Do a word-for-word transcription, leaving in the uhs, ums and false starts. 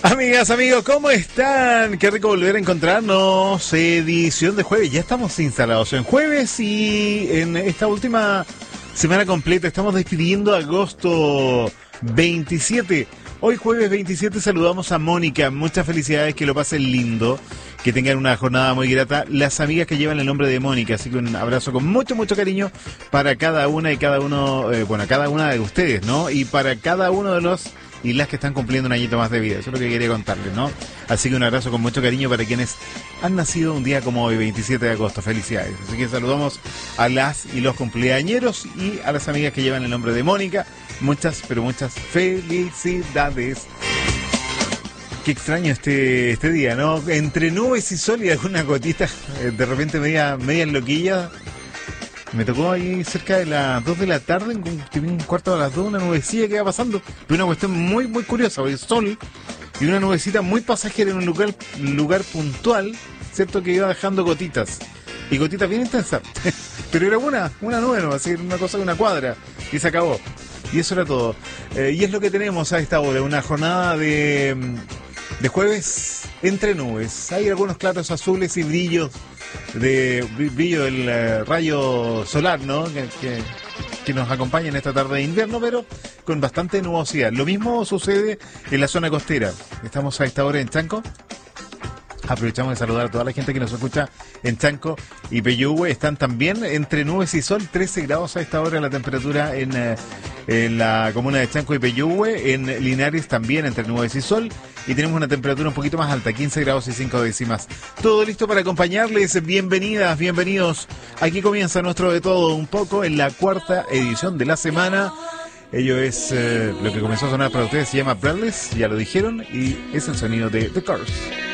Amigas, amigos, ¿cómo están? Qué rico volver a encontrarnos. Edición de jueves. Ya estamos instalados en jueves y en esta última semana completa estamos despidiendo agosto veintisiete. Hoy jueves veintisiete saludamos a Mónica. Muchas felicidades, que lo pasen lindo, que tengan una jornada muy grata. Las amigas que llevan el nombre de Mónica, así que un abrazo con mucho, mucho cariño para cada una y cada uno, eh, bueno, cada una de ustedes, ¿no? Y para cada uno de los y las que están cumpliendo un añito más de vida. Eso es lo que quería contarles, ¿no? Así que un abrazo con mucho cariño para quienes han nacido un día como hoy, veintisiete de agosto. Felicidades. Así que saludamos a las y los cumpleañeros y a las amigas que llevan el nombre de Mónica. Muchas, pero muchas felicidades. Qué extraño este este día, ¿no? Entre nubes y sol y alguna gotita, de repente media, media loquilla. Me tocó ahí cerca de las dos de la tarde, en un cuarto de las dos, una nubecilla que iba pasando. Pero una cuestión muy, muy curiosa, el sol y una nubecita muy pasajera en un lugar, lugar puntual, ¿cierto? Que iba dejando gotitas. Y gotitas bien intensas. Pero era una, una nube, ¿no? Así, una cosa de una cuadra. Y se acabó. Y eso era todo. Eh, y es lo que tenemos a esta hora, una jornada de, de jueves entre nubes. Hay algunos claros azules y brillos de brillo del uh, rayo solar, ¿no? Que, que, que nos acompaña en esta tarde de invierno, pero con bastante nubosidad. Lo mismo sucede en la zona costera. Estamos a esta hora en Chanco. Aprovechamos de saludar a toda la gente que nos escucha en Chanco y Peyúgue. Están también entre nubes y sol, trece grados a esta hora la temperatura en, eh, en la comuna de Chanco y Peyúgue. En Linares también entre nubes y sol. Y tenemos una temperatura un poquito más alta, quince grados y cinco décimas. Todo listo para acompañarles. Bienvenidas, bienvenidos. Aquí comienza nuestro De Todo Un Poco en la cuarta edición de la semana. Ello es eh, lo que comenzó a sonar para ustedes. Se llama Breathless, ya lo dijeron. Y es el sonido de The Cars.